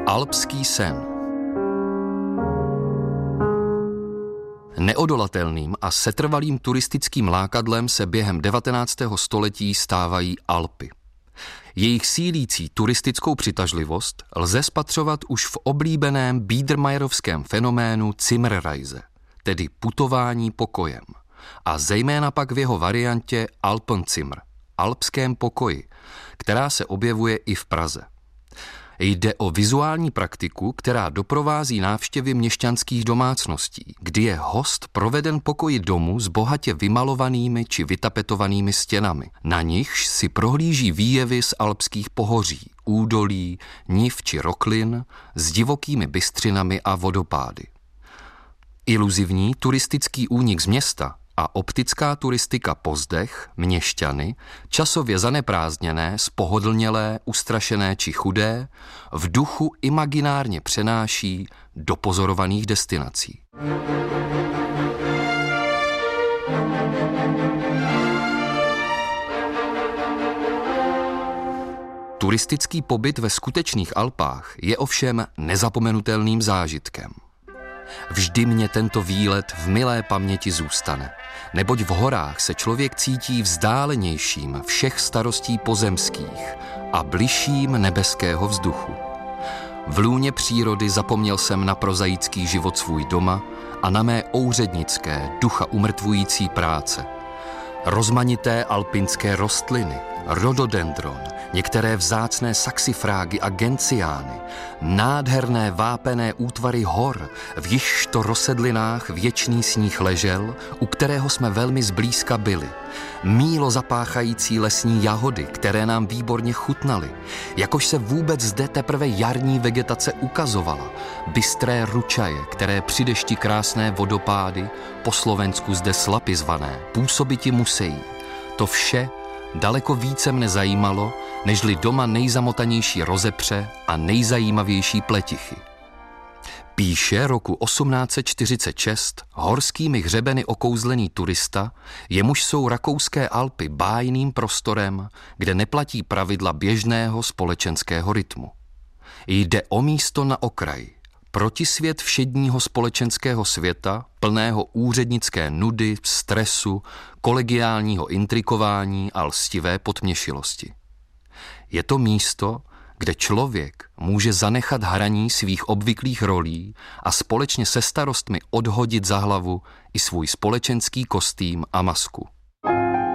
Alpský sen. Neodolatelným a setrvalým turistickým lákadlem se během 19. století stávají Alpy. Jejich sílící turistickou přitažlivost lze spatřovat už v oblíbeném biedermeierovském fenoménu Zimmerreise, tedy putování pokojem, a zejména pak v jeho variantě Alpenzimmer, alpském pokoji, která se objevuje i v Praze. Jde o vizuální praktiku, která doprovází návštěvy měšťanských domácností, kdy je host proveden pokoji domu s bohatě vymalovanými či vytapetovanými stěnami. Na nichž si prohlíží výjevy z alpských pohoří, údolí, niv či roklin s divokými bystřinami a vodopády. Iluzivní turistický únik z města a optická turistika po zdech, měšťany, časově zaneprázdněné, spohodlnělé, ustrašené či chudé, v duchu imaginárně přenáší do pozorovaných destinací. Turistický pobyt ve skutečných Alpách je ovšem nezapomenutelným zážitkem. Vždy mě tento výlet v milé paměti zůstane, neboť v horách se člověk cítí vzdálenějším všech starostí pozemských a bližším nebeského vzduchu. V lůně přírody zapomněl jsem na prozaický život svůj doma a na mé úřednické, ducha umrtvující práce. Rozmanité alpinské rostliny, rododendron, některé vzácné saxifrágy a gentiány, nádherné vápené útvary hor, v jichžto rozsedlinách věčný sníh ležel, u kterého jsme velmi zblízka byli, mílo zapáchající lesní jahody, které nám výborně chutnaly, jakož se vůbec zde teprve jarní vegetace ukazovala, bystré ručaje, které při dešti krásné vodopády, po Slovensku zde slapy zvané, působiti musejí. To vše daleko více mne zajímalo, nežli doma nejzamotanější rozepře a nejzajímavější pletichy. Píše roku 1846 horskými hřebeny okouzlený turista, jemuž jsou rakouské Alpy bájným prostorem, kde neplatí pravidla běžného společenského rytmu. Jde o místo na okraji, protisvět všedního společenského světa, plného úřednické nudy, stresu, kolegiálního intrikování a lstivé podměšilosti. Je to místo, kde člověk může zanechat hraní svých obvyklých rolí a společně se starostmi odhodit za hlavu i svůj společenský kostým a masku.